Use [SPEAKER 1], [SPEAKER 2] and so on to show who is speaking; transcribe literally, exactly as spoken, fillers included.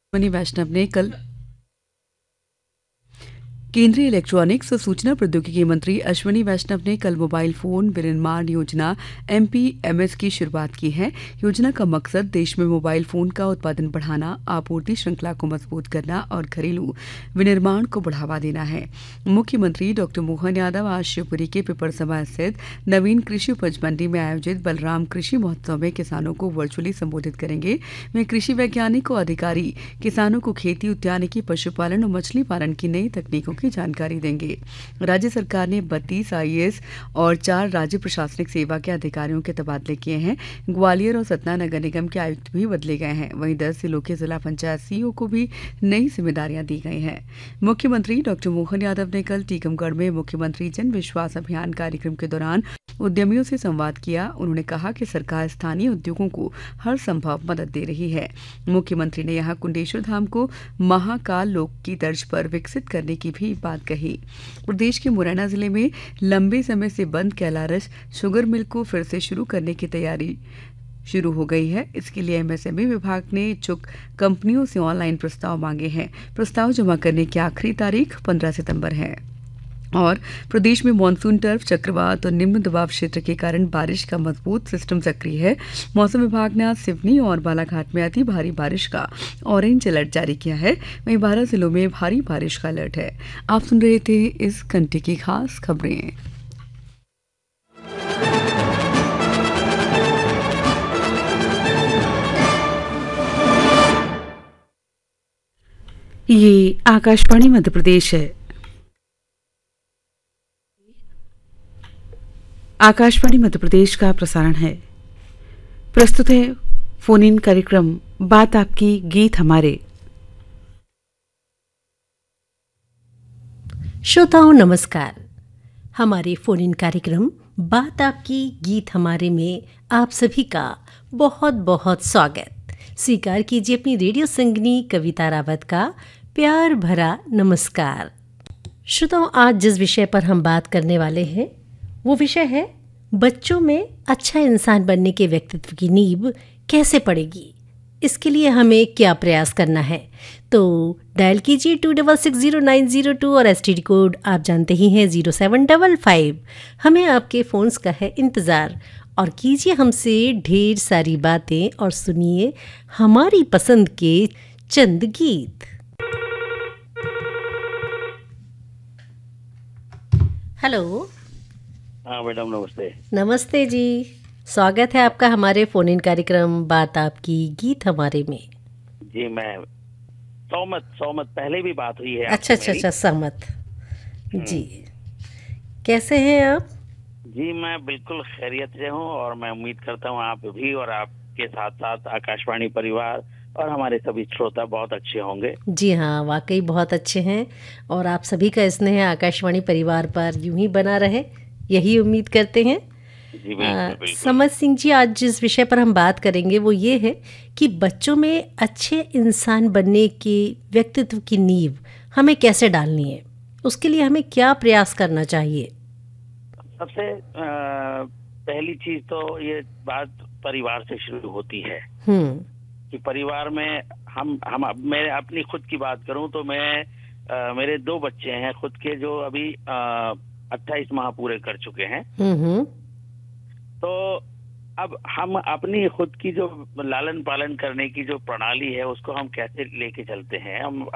[SPEAKER 1] अश्विनी वैष्णव ने कल केंद्रीय इलेक्ट्रॉनिक्स और सूचना प्रौद्योगिकी मंत्री अश्विनी वैष्णव ने कल मोबाइल फोन विनिर्माण योजना एम पी एम एस की शुरुआत की है। योजना का मकसद देश में मोबाइल फोन का उत्पादन बढ़ाना, आपूर्ति श्रृंखला को मजबूत करना और घरेलू विनिर्माण को बढ़ावा देना है। मुख्यमंत्री डॉक्टर मोहन यादव आज शिवपुरी के पिपरसमा स्थित नवीन कृषि उपज मंडी में आयोजित बलराम कृषि महोत्सव में किसानों को वर्चुअली संबोधित करेंगे। वे कृषि वैज्ञानिक और अधिकारी किसानों को खेती, उद्यानिकी, पशुपालन और मछली पालन की नई तकनीकों की जानकारी देंगे। राज्य सरकार ने बत्तीस आई ए एस और चार राज्य प्रशासनिक सेवा के अधिकारियों के तबादले किए हैं। ग्वालियर और सतना नगर निगम के आयुक्त भी बदले गए हैं। वहीं दस जिलों के जिला पंचायत सी ई ओ को भी नई जिम्मेदारियां दी गई हैं। मुख्यमंत्री डॉक्टर मोहन यादव ने कल टीकमगढ़ में मुख्यमंत्री जन विश्वास अभियान कार्यक्रम के दौरान उद्यमियों से संवाद किया। उन्होंने कहा कि सरकार स्थानीय उद्योगों को हर संभव मदद दे रही है। मुख्यमंत्री ने यहां कुंडेश्वर धाम को महाकाल लोक की तर्ज पर विकसित करने की भी बात कही। प्रदेश के मुरैना जिले में लंबे समय से बंद कैलारस शुगर मिल को फिर से शुरू करने की तैयारी शुरू हो गई है। इसके लिए एम एस एम ई विभाग ने इच्छुक कंपनियों से ऑनलाइन प्रस्ताव मांगे हैं। प्रस्ताव जमा करने की आखिरी तारीख पंद्रह सितंबर है। और प्रदेश में मानसून टर्फ, चक्रवात और निम्न दबाव क्षेत्र के कारण बारिश का मजबूत सिस्टम सक्रिय है। मौसम विभाग ने आज सिवनी और बालाघाट में अति भारी बारिश का ऑरेंज अलर्ट जारी किया है। वहीं बारह जिलों में भारी बारिश का अलर्ट है। आप सुन रहे थे इस घंटे की खास खबरें।
[SPEAKER 2] ये आकाशवाणी मध्य प्रदेश है। आकाशवाणी मध्य प्रदेश का प्रसारण है। प्रस्तुत है फोन इन कार्यक्रम बात आपकी गीत हमारे।
[SPEAKER 3] श्रोताओं नमस्कार। हमारे फोन इन कार्यक्रम बात आपकी गीत हमारे में आप सभी का बहुत बहुत स्वागत। स्वीकार कीजिए अपनी रेडियो संगिनी कविता रावत का प्यार भरा नमस्कार। श्रोताओं, आज जिस विषय पर हम बात करने वाले हैं वो विषय है बच्चों में अच्छा इंसान बनने के व्यक्तित्व की नींव कैसे पड़ेगी, इसके लिए हमें क्या प्रयास करना है। तो डायल कीजिए to double six zero nine zero to और एस टी डी कोड आप जानते ही हैं जीरो सेवन डबल फाइव। हमें आपके फ़ोन्स का है इंतज़ार और कीजिए हमसे ढेर सारी बातें और सुनिए हमारी पसंद के चंद गीत। हेलो।
[SPEAKER 4] हाँ मैडम, नमस्ते।
[SPEAKER 3] नमस्ते जी, स्वागत है आपका हमारे फोन इन कार्यक्रम बात आपकी गीत हमारे में।
[SPEAKER 4] जी मैं सहमत सहमत पहले भी बात हुई है।
[SPEAKER 3] अच्छा अच्छा अच्छा सहमत जी। कैसे हैं आप?
[SPEAKER 4] जी मैं बिल्कुल खैरियत से हूँ और मैं उम्मीद करता हूँ आप भी और आपके साथ साथ आकाशवाणी परिवार और हमारे सभी श्रोता बहुत अच्छे होंगे।
[SPEAKER 3] जी हाँ, वाकई बहुत अच्छे हैं और आप सभी का स्नेह आकाशवाणी परिवार पर यूं ही बना रहे, यही उम्मीद करते हैं।
[SPEAKER 4] जी बिल्कुल, बिल्कुल।
[SPEAKER 3] समझ सिंह जी, आज जिस विषय पर हम बात करेंगे वो ये है कि बच्चों में अच्छे इंसान बनने की व्यक्तित्व की नींव हमें कैसे डालनी है, उसके लिए हमें क्या प्रयास करना चाहिए।
[SPEAKER 4] सबसे आ, पहली चीज तो ये बात परिवार से शुरू होती है
[SPEAKER 3] हम्म
[SPEAKER 4] कि परिवार में हम हम मैं अपनी खुद की बात करूं तो मैं आ, मेरे दो बच्चे हैं खुद के जो अभी अट्ठाईस माह पूरे कर चुके हैं।
[SPEAKER 3] हम्म
[SPEAKER 4] तो अब हम अपनी खुद की जो लालन पालन करने की जो प्रणाली है उसको हम कैसे लेके चलते हैं। हम